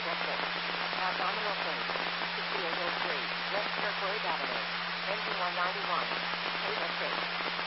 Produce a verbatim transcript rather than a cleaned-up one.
six. Abdominal change. sixty-eight oh three. West Kirkwood Avenue. Engine one ninety-one. eight oh six.